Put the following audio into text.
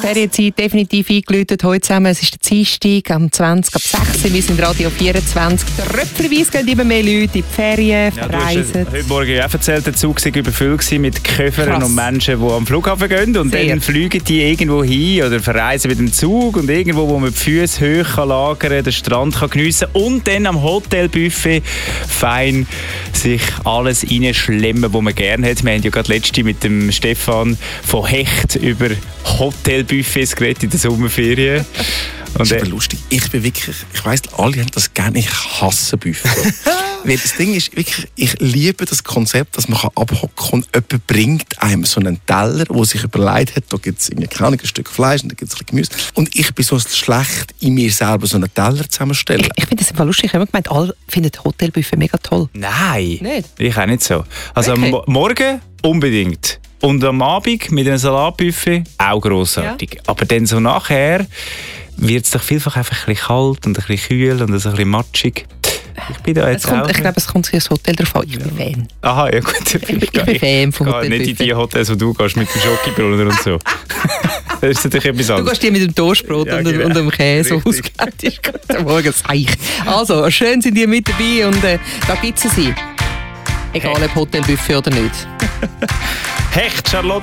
Ferienzeit definitiv eingeläutet heute zusammen. Es ist der Dienstag, am 20 ab 6 Uhr. Wir sind Radio 24. Tröpfchenweise gehen immer mehr Leute in die Ferien, verreisen. Heute Morgen auch erzählt, der Zug war überfüllt mit Köffern und Menschen, die am Flughafen gehen. Und dann fliegen die irgendwo hin oder verreisen mit dem Zug und irgendwo, wo man die Füße hoch lagern kann, den Strand kann geniessen und dann am Hotelbuffet fein sich alles reinschlemmen, was man gerne hat. Wir haben ja gerade letzte mit dem Stefan von Hecht über Hotelbuffets geredet in der Sommerferien. Das ist aber lustig. Ich weiss, alle haben das gerne. Ich hasse Buffet. Weil das Ding ist wirklich, ich liebe das Konzept, dass man abhocken kann und jemand bringt einem so einen Teller, der sich überlegt hat, da gibt es ein Stück Fleisch und da gibt es ein bisschen Gemüse. Und ich bin so schlecht in mir selber so einen Teller zusammenstellen. Ich finde das einfach lustig. Ich habe immer gemeint, alle finden Hotelbuffet mega toll. Nein, nicht? Ich auch nicht so. Also okay. Am Morgen unbedingt. Und am Abend mit einem Salatbuffet auch grossartig. Ja. Aber dann so nachher wird es doch vielfach einfach ein bisschen kalt und ein bisschen kühl und ein bisschen matschig. Ich bin da jetzt ich glaube, es kommt sich das Hotel drauf an. Ich bin Fan. Aha, ja gut. Ich bin Fan vom Hotel. Nicht in die Hotels, wo du gehst mit dem Schokibrunner und so. Das ist natürlich etwas anderes. Du gehst die mit dem Toastbrot und dem Käse ausgeben. Guten Morgen, Seich. Also, schön sind ihr mit dabei und da gibt es sie. Egal ob Hotelbuffet oder nicht. Hecht, Charlotte.